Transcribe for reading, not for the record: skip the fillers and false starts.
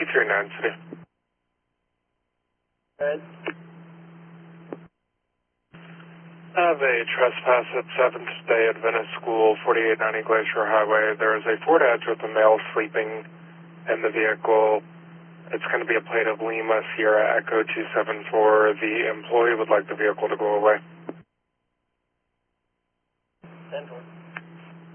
239 City. Red. I have a trespass at 7th Day Adventist School, 4890 Glacier Highway. There is a Ford Edge with a male sleeping in the vehicle. It's going to be a plate of Lima Sierra Echo 274. The employee would like the vehicle to go away. 10-4.